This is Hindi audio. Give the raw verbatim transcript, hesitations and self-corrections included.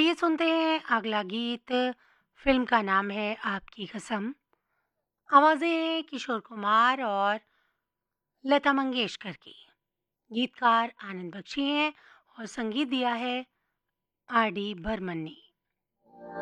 आइए सुनते हैं अगला गीत। फ़िल्म का नाम है आपकी कसम। आवाज़ें हैं किशोर कुमार और लता मंगेशकर की। गीतकार आनंद बख्शी हैं और संगीत दिया है आर डी बर्मन ने।